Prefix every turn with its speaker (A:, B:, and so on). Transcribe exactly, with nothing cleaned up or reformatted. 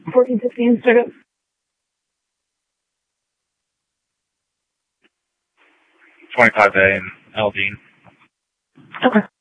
A: fourteen fifteen startup.
B: twenty-five A and Aldine.
A: Okay.